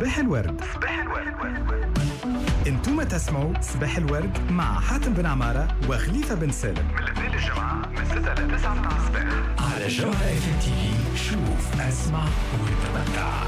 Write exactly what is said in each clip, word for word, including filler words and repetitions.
صباح الورد. صباح الورد. انتم تسمعوا صباح الورد مع حاتم بن عمارة وخليفة بن سالم من الاثنين للجمعة من ستة ل تسعة متاع الصباح على جوهرة اف ام تي في. شوف اسمع وتمتع.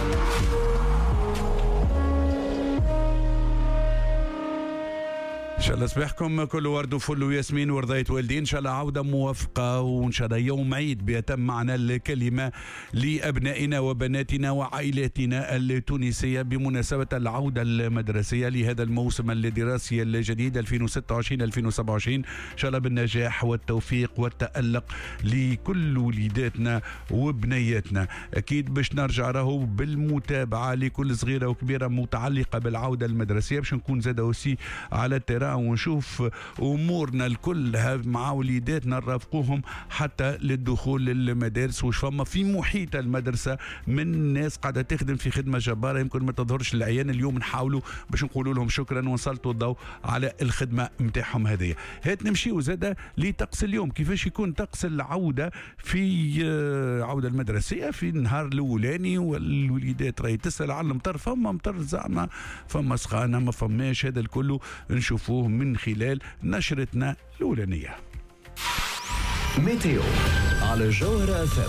ان شاء الله صباحكم كله ورد وفل وياسمين ورضاية والدين. ان شاء الله عودة موفقة، وان شاء الله يوم عيد بيتم معنا الكلمة لأبنائنا وبناتنا وعائلاتنا التونسية بمناسبة العودة المدرسية لهذا الموسم الدراسي الجديد ألفين وستة وعشرين ألفين وسبعة وعشرين. ان شاء الله بالنجاح والتوفيق والتألق لكل وليداتنا وبنياتنا. اكيد باش نرجع راهو بالمتابعة لكل صغيرة وكبيرة متعلقة بالعودة المدرسية، باش نكون زاد اوسي على التيران ونشوف امورنا الكل مع وليداتنا نرافقوهم حتى للدخول للمدارس. وش فما في محيط المدرسه من ناس قاعده تخدم في خدمه جباره يمكن ما تظهرش للعيان. اليوم نحاولوا باش نقولوا لهم شكرا ونسلطوا الضوء على الخدمه نتاعهم هذه. هات نمشيو زاده لطقس اليوم، كيفاش يكون طقس العوده في عوده المدرسيه في النهار الاولاني. والوليدات راهي تسال على المطر، فما مطر زعما فما سخانه ما فماش، هذا الكل نشوفوه من خلال نشرتنا الأولانية. ميتيو على جوهرة اف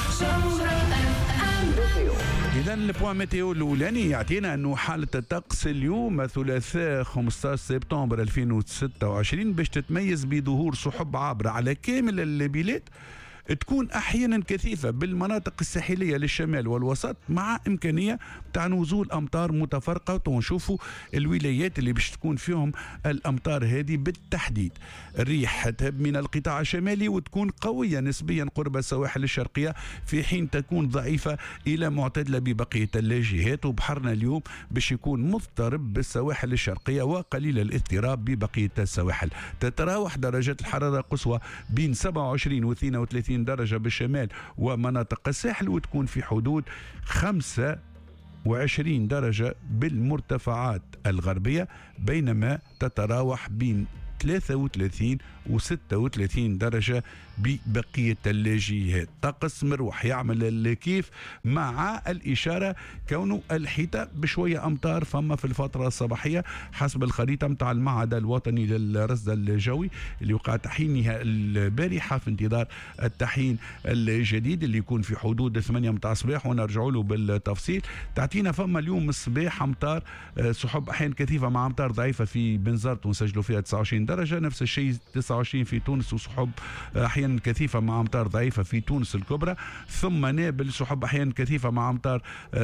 ام. إذا البوان ميتيو الأولاني يعطينا أنه حالة الطقس اليوم الثلاثاء خمسة عشر سبتمبر ألفين وستة وعشرين باش تتميز بظهور سحب عابرة على كامل البلاد، تكون احيانا كثيفه بالمناطق الساحليه للشمال والوسط، مع امكانيه تاع نزول امطار متفرقه. ونشوفوا الولايات اللي باش تكون فيهم الامطار هذه بالتحديد. الريح تهب من القطاع الشمالي وتكون قويه نسبيا قرب السواحل الشرقيه، في حين تكون ضعيفه الى معتدله ببقيه الجهات. وبحرنا اليوم باش يكون مضطرب بالسواحل الشرقيه وقليل الاضطراب ببقيه السواحل. تتراوح درجات الحراره القصوى بين سبعة وعشرين و اثنين وثلاثين درجة بالشمال ومناطق الساحل، وتكون في حدود خمسة وعشرين درجة بالمرتفعات الغربية، بينما تتراوح بين ثلاثة وثلاثين و ستة وثلاثين درجة ببقية الجهات. طقس مروح يعمل الكيف، مع الإشارة كونه الحيطة بشوية أمطار فما في الفترة الصباحية حسب الخريطة متاع المعهد الوطني للرصد الجوي اللي وقع تحيينها البارحة في انتظار التحيين الجديد اللي يكون في حدود ثمانية متاع الصباح، ونرجعوا له بالتفصيل. تعطينا فما اليوم الصباح أمطار سحب أحيان كثيفة مع أمطار ضعيفة في بنزرت ونسجلوا فيها تسعة وعشرين درجة، نفس الشيء تسعة وعشرين في تونس وسحب أحيانا كثيفة مع أمطار ضعيفة في تونس الكبرى، ثم نابل سحب أحيانا كثيفة مع أمطار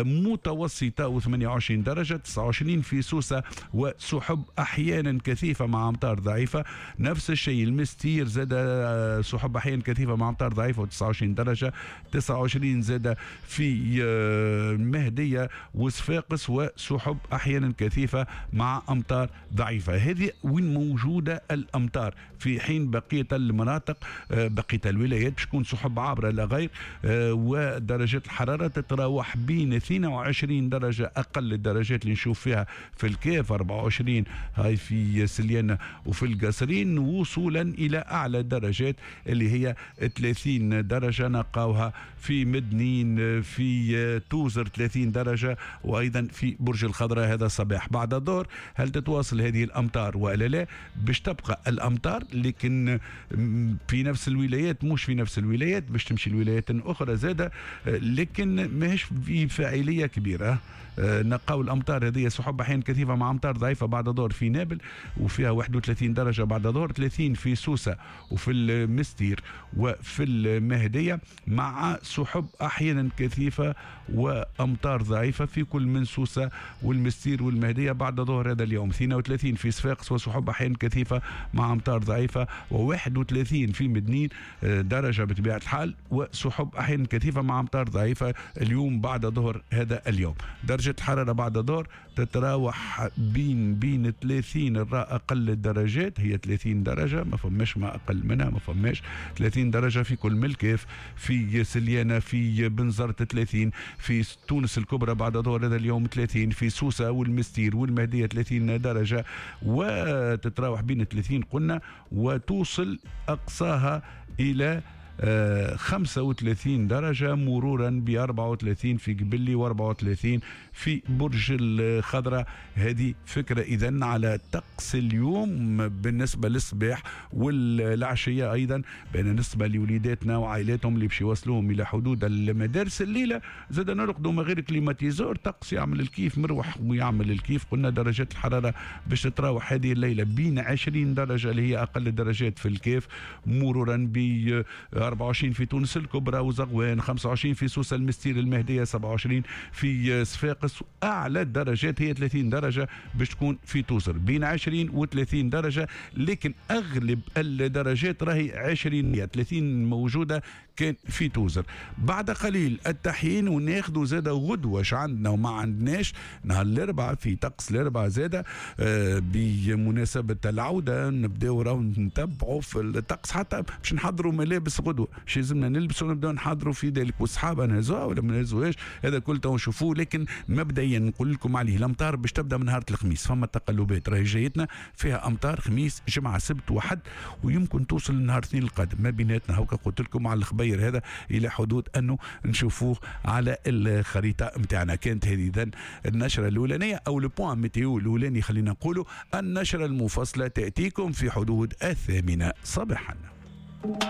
متوسطة وثمانية وعشرين درجة، تسعة وعشرين في سوسة وسحب أحيانا كثيفة مع أمطار ضعيفة. نفس الشيء المستير زاد سحب أحيانا كثيفة مع أمطار ضعيفة وتسعة وعشرين درجة، تسعة وعشرين زاد في المهدية وصفاقس وسحب أحيانا كثيفة مع أمطار ضعيفة. هذه وين موجودة الأمطار، في حين بقية المناطق بقية الولايات باش تكون سحب عابرة لا غير. ودرجات الحرارة تتراوح بين اثنين وعشرين درجة أقل الدرجات اللي نشوف فيها في الكاف، أربعة وعشرين هاي في سليانة وفي القصرين، وصولا إلى أعلى درجات اللي هي ثلاثين درجة نلقاوها في مدنين، في توزر ثلاثين درجة، وأيضا في برج الخضراء هذا الصباح. بعد الظهر هل تتواصل هذه الأمطار ولا لا؟ باش تبقى الأمطار لكن في نفس الولايات، مش في نفس الولايات، باش تمشي الولايات أخرى زادة، لكن ماهيش في فاعلية كبيرة. نلقاو الأمطار هذه سحب أحيان كثيفة مع أمطار ضعيفة بعد الظهر في نابل وفيها واحد وثلاثين درجة بعد الظهر، ثلاثين في سوسة وفي المستير وفي المهدية، مع سحب أحيانا كثيفة وأمطار ضعيفة في كل من سوسة والمستير والمهدية بعد الظهر هذا اليوم. اثنين وثلاثين في صفاقس وسحب أحيان كثيفة مع أمطار ضعيفة، وواحد وثلاثين في مدنين درجة بطبيعة الحال وسحب أحيان كثيفة مع أمطار ضعيفة اليوم بعد ظهر هذا اليوم. درجة الحرارة بعد الظهر تتراوح بين بين ثلاثين الراء أقل الدرجات، هي ثلاثين درجة، ما فماش ما أقل منها، ما فماش ثلاثين درجة في كل ملكيف، في سليانة، في بنزرت ثلاثين، في تونس الكبرى بعد ظهر هذا اليوم ثلاثين، في سوسة والمستير والمهدية ثلاثين درجة، وتتراوح بين ثلاثين قلنا وتوصل أقصاها إلى آه خمسة وثلاثين درجة مرورا ب أربعة وثلاثين في قبلي وأربعة وثلاثين في برج الخضراء. هذه فكرة إذن على طقس اليوم بالنسبة للصباح والعشية أيضا، بالنسبة لوليداتنا وعائلاتهم اللي باش يوصلوهم إلى حدود المدارس. الليلة زاد نرقدوا من غير كليماتيزور، طقس يعمل الكيف، مروح ويعمل الكيف. قلنا درجات الحرارة باش تتراوح هذه الليلة بين عشرين درجة اللي هي أقل الدرجات في الكيف، مرورا ب أربعة وعشرين في تونس الكبرى وزغوان، خمسة وعشرين في سوسة المستير المهدية، سبعة وعشرين في صفاقس. أعلى الدرجات هي ثلاثين درجة باش تكون في توزر، بين عشرين و ثلاثين درجة، لكن أغلب الدرجات راهي عشرين ثلاثين موجودة كان في توزر. بعد قليل التحيين وناخذوا زادة غدوة عندنا وما عندناش نهار الأربعاء في طقس الأربعاء زادة آه بمناسبة العودة نبداو راو نتبعوا في الطقس، حتى باش نحضروا ملابس غدوة باش لازمنا نلبسوا ونبداو نحضروا في ذلك، والصحابة نهزوها ولا ما نهزوهاش هذا كل تو نشوفوه. لكن مبدئيا نقول لكم عليه الأمطار باش تبدا من نهار الخميس، فما تقلبات راهي جايتنا فيها أمطار خميس جمعة سبت وحد، ويمكن توصل للنهار الاثنين القادم ما بيناتنا. هوكا قلت لكم على الخبير هذا الى حدود انه نشوفوه على الخريطه نتاعنا. كانت هذه اذا النشره الاولانيه او لو بوان ميتيو الاولاني، خلينا نقولوا النشره المفصله تاتيكم في حدود الثامنه صباحا.